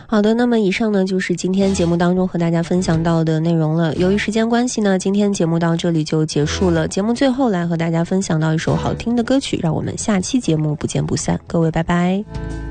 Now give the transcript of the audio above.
好的，那么以上呢就是今天节目当中和大家分享到的内容了。由于时间关系呢，今天节目到这里就结束了。节目最后来和大家分享到一首好听的歌曲，让我们下期节目不见不散。各位拜拜。